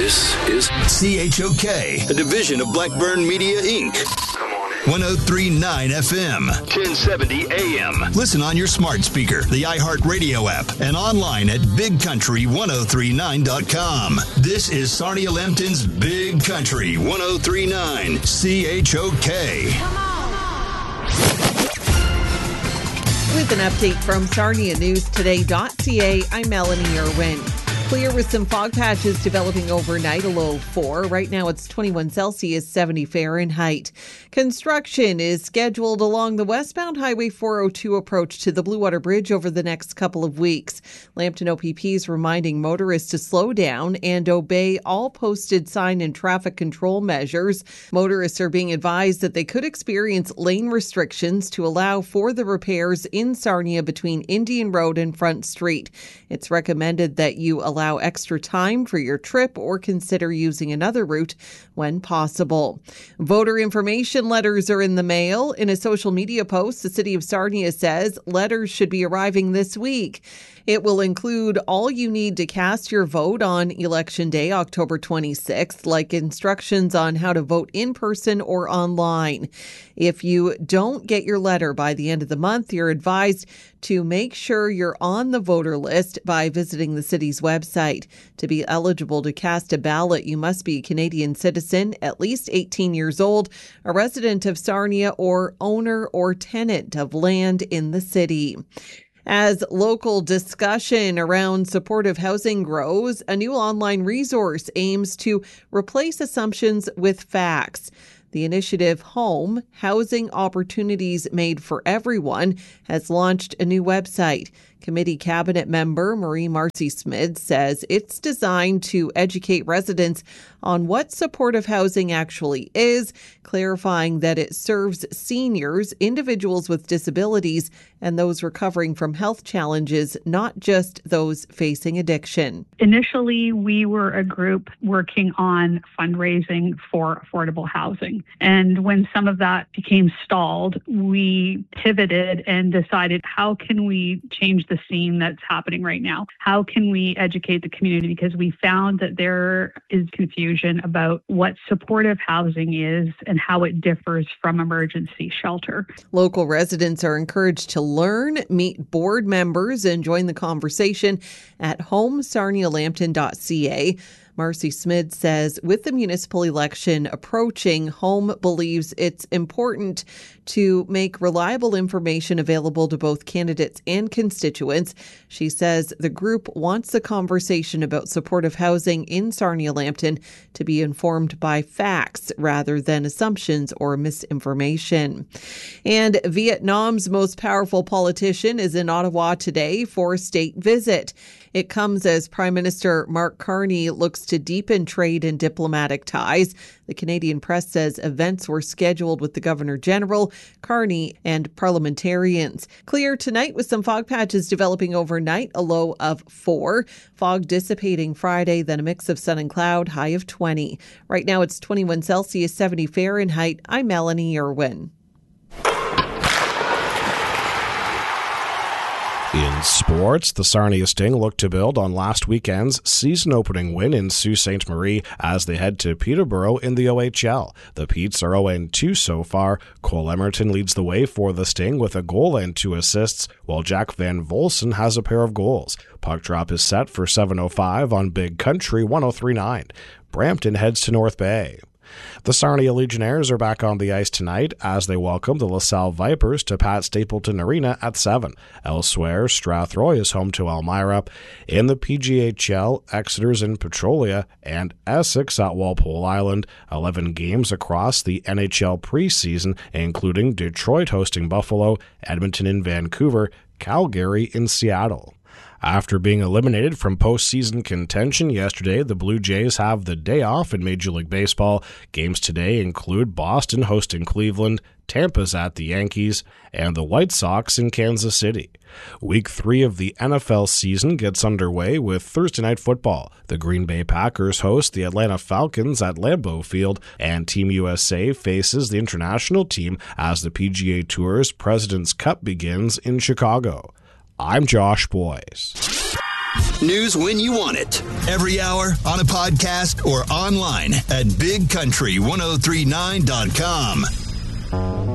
This is CHOK, a division of Blackburn Media, Inc. 103.9 FM, 1070 AM. Listen on your smart speaker, the iHeartRadio app, and online at BigCountry1039.com. This is Sarnia Lambton's Big Country 103.9 CHOK. Come on. With an update from SarniaNewsToday.ca, I'm Melanie Irwin. Clear with some fog patches developing overnight, a low of 4. Right now it's 21 Celsius, 70 Fahrenheit. Construction is scheduled along the westbound Highway 402 approach to the Blue Water Bridge over the next couple of weeks. Lambton OPP is reminding motorists to slow down and obey all posted sign and traffic control measures. Motorists are being advised that they could experience lane restrictions to allow for the repairs in Sarnia between Indian Road and Front Street. It's recommended that you allow extra time for your trip or consider using another route when possible. Voter information letters are in the mail. In a social media post, the city of Sarnia says letters should be arriving this week. It will include all you need to cast your vote on Election Day, October 26th, like instructions on how to vote in person or online. If you don't get your letter by the end of the month, you're advised to make sure you're on the voter list by visiting the city's website. To be eligible to cast a ballot, you must be a Canadian citizen, at least 18 years old, a resident of Sarnia, or owner or tenant of land in the city. As local discussion around supportive housing grows, a new online resource aims to replace assumptions with facts. The initiative Home, Housing Opportunities Made for Everyone, has launched a new website. Committee cabinet member Marie Marcy-Smith says it's designed to educate residents on what supportive housing actually is, clarifying that it serves seniors, individuals with disabilities, and those recovering from health challenges, not just those facing addiction. Initially, we were a group working on fundraising for affordable housing. And when some of that became stalled, we pivoted and decided, how can we change the scene that's happening right now? How can we educate the community? Because we found that there is confusion about what supportive housing is and how it differs from emergency shelter. Local residents are encouraged to learn, meet board members, and join the conversation at homesarnialambton.ca. Marcy-Smith says with the municipal election approaching, Home believes it's important to make reliable information available to both candidates and constituents. She says the group wants the conversation about supportive housing in Sarnia-Lambton to be informed by facts rather than assumptions or misinformation. And Vietnam's most powerful politician is in Ottawa today for a state visit. It comes as Prime Minister Mark Carney looks to deepen trade and diplomatic ties. The Canadian press says events were scheduled with the Governor General, Carney, and parliamentarians. Clear tonight with some fog patches developing overnight, a low of 4. Fog dissipating Friday, then a mix of sun and cloud, high of 20. Right now it's 21 Celsius, 70 Fahrenheit. I'm Melanie Irwin. In sports, the Sarnia Sting look to build on last weekend's season-opening win in Sault Ste. Marie as they head to Peterborough in the OHL. The Petes are 0-2 so far. Cole Emerton leads the way for the Sting with a goal and 2 assists, while Jack Van Volsen has a pair of goals. Puck drop is set for 7:05 on Big Country 103.9. Brampton heads to North Bay. The Sarnia Legionnaires are back on the ice tonight as they welcome the LaSalle Vipers to Pat Stapleton Arena at 7. Elsewhere, Strathroy is home to Elmira. In the PGHL, Exeter's in Petrolia and Essex at Walpole Island. 11 games across the NHL preseason, including Detroit hosting Buffalo, Edmonton in Vancouver, Calgary in Seattle. After being eliminated from postseason contention yesterday, the Blue Jays have the day off in Major League Baseball. Games today include Boston hosting Cleveland, Tampa's at the Yankees, and the White Sox in Kansas City. Week 3 of the NFL season gets underway with Thursday Night Football. The Green Bay Packers host the Atlanta Falcons at Lambeau Field, and Team USA faces the international team as the PGA Tour's President's Cup begins in Chicago. I'm Josh Boyce. News when you want it. Every hour, on a podcast, or online at bigcountry1039.com.